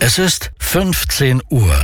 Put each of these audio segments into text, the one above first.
Es ist 15 Uhr.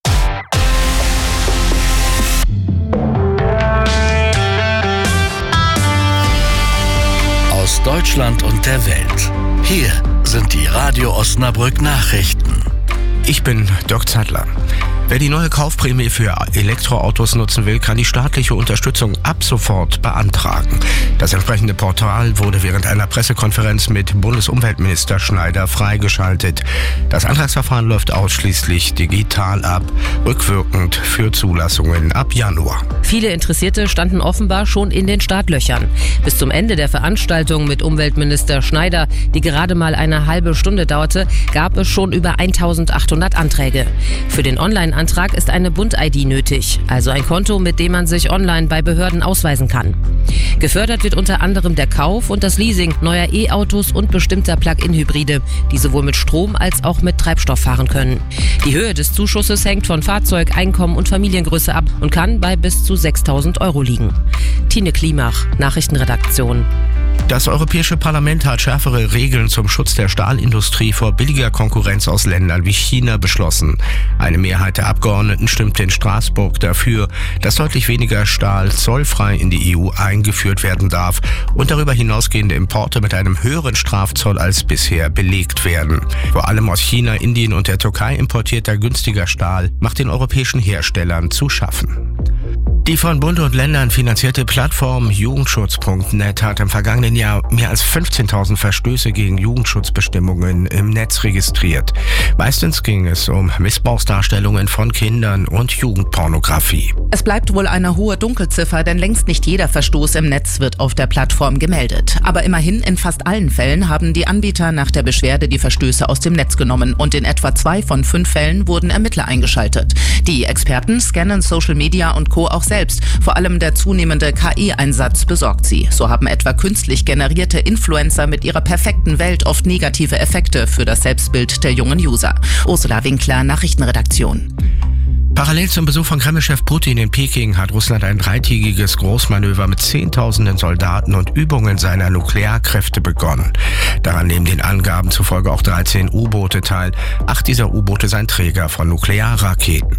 Aus Deutschland und der Welt. Hier sind die Radio Osnabrück Nachrichten. Ich bin Dirk Zeitler. Wer die neue Kaufprämie für Elektroautos nutzen will, kann die staatliche Unterstützung ab sofort beantragen. Das entsprechende Portal wurde während einer Pressekonferenz mit Bundesumweltminister Schneider freigeschaltet. Das Antragsverfahren läuft ausschließlich digital ab, rückwirkend für Zulassungen ab Januar. Viele Interessierte standen offenbar schon in den Startlöchern. Bis zum Ende der Veranstaltung mit Umweltminister Schneider, die gerade mal eine halbe Stunde dauerte, gab es schon über 1800 Anträge. Für den Online-Antrag ist eine Bund-ID nötig, also ein Konto, mit dem man sich online bei Behörden ausweisen kann. Gefördert wird unter anderem der Kauf und das Leasing neuer E-Autos und bestimmter Plug-in-Hybride, die sowohl mit Strom als auch mit Treibstoff fahren können. Die Höhe des Zuschusses hängt von Fahrzeug, Einkommen und Familiengröße ab und kann bei bis zu 6.000 € liegen. Tine Klimach, Nachrichtenredaktion. Das Europäische Parlament hat schärfere Regeln zum Schutz der Stahlindustrie vor billiger Konkurrenz aus Ländern wie China beschlossen. Eine Mehrheit der Abgeordneten stimmte in Straßburg dafür, dass deutlich weniger Stahl zollfrei in die EU eingeführt werden darf und darüber hinausgehende Importe mit einem höheren Strafzoll als bisher belegt werden. Vor allem aus China, Indien und der Türkei importierter günstiger Stahl macht den europäischen Herstellern zu schaffen. Die von Bund und Ländern finanzierte Plattform Jugendschutz.net hat im vergangenen Jahr mehr als 15.000 Verstöße gegen Jugendschutzbestimmungen im Netz registriert. Meistens ging es um Missbrauchsdarstellungen von Kindern und Jugendpornografie. Es bleibt wohl eine hohe Dunkelziffer, denn längst nicht jeder Verstoß im Netz wird auf der Plattform gemeldet. Aber immerhin in fast allen Fällen haben die Anbieter nach der Beschwerde die Verstöße aus dem Netz genommen und in etwa 2 von 5 Fällen wurden Ermittler eingeschaltet. Die Experten scannen Social Media und Co. auch selbst. Vor allem der zunehmende KI-Einsatz besorgt sie. So haben etwa künstlich generierte Influencer mit ihrer perfekten Welt oft negative Effekte für das Selbstbild der jungen User. Ursula Winkler, Nachrichtenredaktion. Parallel zum Besuch von Kremlchef Putin in Peking hat Russland ein 3-tägiges Großmanöver mit Zehntausenden Soldaten und Übungen seiner Nuklearkräfte begonnen. Daran nehmen den Angaben zufolge auch 13 U-Boote teil. 8 dieser U-Boote seien Träger von Nuklearraketen.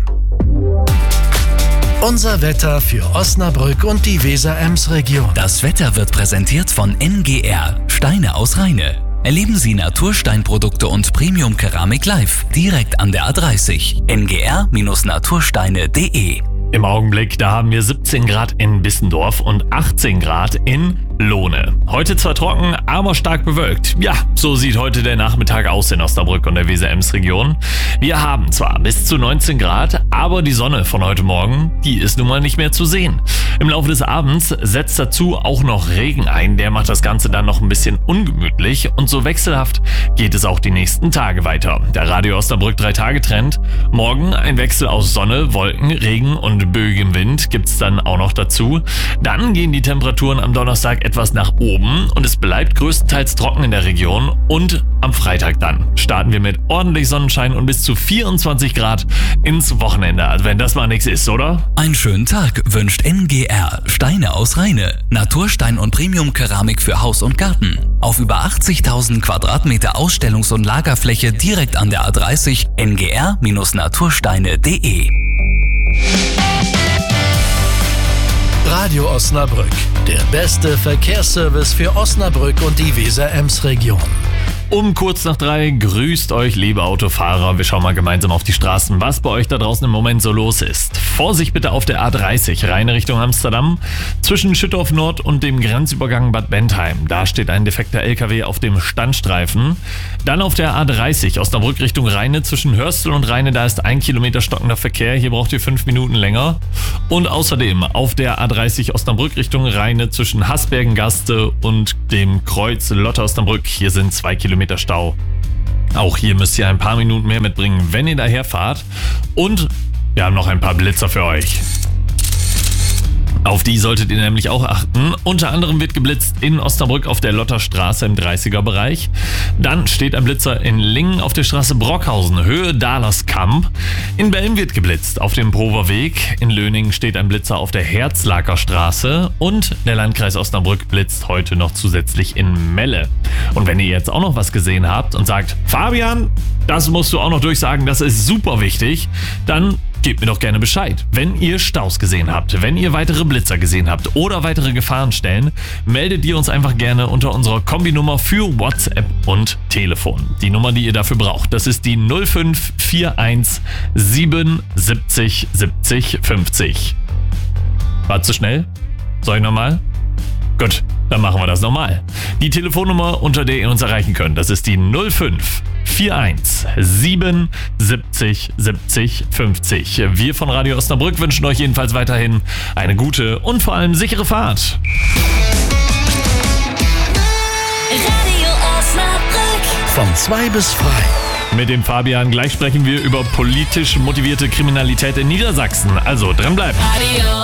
Unser Wetter für Osnabrück und die Weser-Ems-Region. Das Wetter wird präsentiert von NGR, Steine aus Rheine. Erleben Sie Natursteinprodukte und Premium-Keramik live, direkt an der A30. ngr-natursteine.de. Im Augenblick, da haben wir 17 Grad in Bissendorf und 18 Grad in Lohne. Heute zwar trocken, aber stark bewölkt. Ja, so sieht heute der Nachmittag aus in Osnabrück und der Weser-Ems-Region. Wir haben zwar bis zu 19 Grad, aber die Sonne von heute Morgen, die ist nun mal nicht mehr zu sehen. Im Laufe des Abends setzt dazu auch noch Regen ein. Der macht das Ganze dann noch ein bisschen ungemütlich und so wechselhaft geht es auch die nächsten Tage weiter. Der Radio Osnabrück 3-Tage-Trend. Morgen ein Wechsel aus Sonne, Wolken, Regen und böigem Wind gibt's dann auch noch dazu. Dann gehen die Temperaturen am Donnerstag etwas nach oben und es bleibt größtenteils trocken in der Region und am Freitag dann starten wir mit ordentlich Sonnenschein und bis zu 24 Grad ins Wochenende. Also wenn das mal nichts ist, oder? Einen schönen Tag wünscht NGR, Steine aus Rheine, Naturstein und Premium-Keramik für Haus und Garten. Auf über 80.000 Quadratmeter Ausstellungs- und Lagerfläche direkt an der A30 ngr-natursteine.de. Radio Osnabrück, der beste Verkehrsservice für Osnabrück und die Weser-Ems-Region. Um kurz nach 3 grüßt euch, liebe Autofahrer. Wir schauen mal gemeinsam auf die Straßen, was bei euch da draußen im Moment so los ist. Vorsicht bitte auf der A30, Rheine Richtung Amsterdam. Zwischen Schüttorf Nord und dem Grenzübergang Bad Bentheim. Da steht ein defekter LKW auf dem Standstreifen. Dann auf der A30, Osnabrück Richtung Rheine. Zwischen Hörstel und Rheine, da ist 1 Kilometer stockender Verkehr. Hier braucht ihr 5 Minuten länger. Und außerdem auf der A30 Osnabrück Richtung Rheine zwischen Hasbergen-Gaste und dem Kreuz Lotte-Osnabrück. Hier sind 2 Kilometer Stau. Auch hier müsst ihr ein paar Minuten mehr mitbringen, wenn ihr daher fahrt. Und wir haben noch ein paar Blitzer für euch. Auf die solltet ihr nämlich auch achten. Unter anderem wird geblitzt in Osnabrück auf der Lotterstraße im 30er-Bereich. Dann steht ein Blitzer in Lingen auf der Straße Brockhausen, Höhe Dahlerskamp. In Belm wird geblitzt auf dem Prover Weg. In Löningen steht ein Blitzer auf der Herzlaker Straße. Und der Landkreis Osnabrück blitzt heute noch zusätzlich in Melle. Und wenn ihr jetzt auch noch was gesehen habt und sagt, Fabian, das musst du auch noch durchsagen, das ist super wichtig, dann gebt mir doch gerne Bescheid. Wenn ihr Staus gesehen habt, wenn ihr weitere Blitzer gesehen habt oder weitere Gefahrenstellen, meldet ihr uns einfach gerne unter unserer Kombinummer für WhatsApp und Telefon. Die Nummer, die ihr dafür braucht, das ist die 0541 77 70 50. War zu schnell? Soll ich nochmal? Gut, dann machen wir das nochmal. Die Telefonnummer, unter der ihr uns erreichen könnt, das ist die 0541 77 70 50. Wir von Radio Osnabrück wünschen euch jedenfalls weiterhin eine gute und vor allem sichere Fahrt. Radio Osnabrück. Von 2 bis 3. Mit dem Fabian gleich sprechen wir über politisch motivierte Kriminalität in Niedersachsen. Also dranbleiben. Radio